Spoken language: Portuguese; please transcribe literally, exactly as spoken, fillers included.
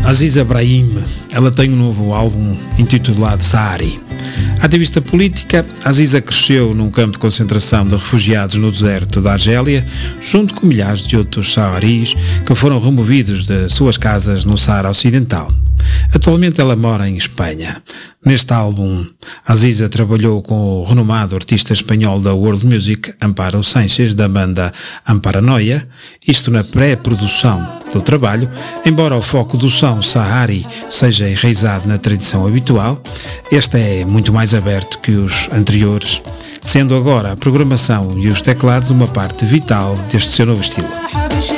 Aziza Brahim, ela tem um novo álbum intitulado Sahari. Ativista política, Aziza cresceu num campo de concentração de refugiados no deserto da Argélia, junto com milhares de outros saharis que foram removidos de suas casas no Saara Ocidental. Atualmente ela mora em Espanha. Neste álbum, Aziza trabalhou com o renomado artista espanhol da World Music, Amparo Sánchez, da banda Amparanoia, isto na pré-produção do trabalho. Embora o foco do som Sahari seja enraizado na tradição habitual, este é muito mais aberto que os anteriores, sendo agora a programação e os teclados uma parte vital deste seu novo estilo.